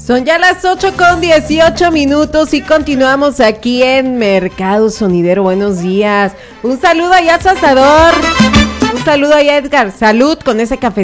Son ya las 8:18 y continuamos aquí en Mercado Sonidero. Buenos días. Un saludo allá a Asador. Un saludo allá a Edgar. Salud con ese cafecito.